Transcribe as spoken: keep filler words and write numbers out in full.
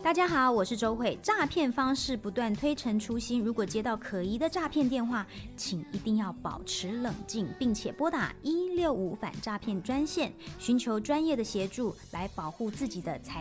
大家好，我是周慧。诈骗方式不断推陈出新，如果接到可疑的诈骗电话，请一定要保持冷静，并且拨打一六五反诈骗专线，寻求专业的协助来保护自己的财